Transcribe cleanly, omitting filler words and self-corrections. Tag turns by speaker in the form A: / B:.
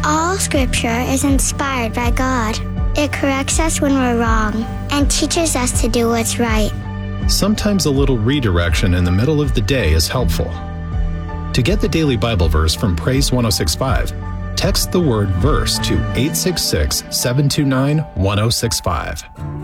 A: All Scripture is inspired by God. It corrects us when we're wrong and teaches us to do what's right.
B: Sometimes a little redirection in the middle of the day is helpful. To get the daily Bible verse from Praise 106.5, text the word verse to 866-729-1065.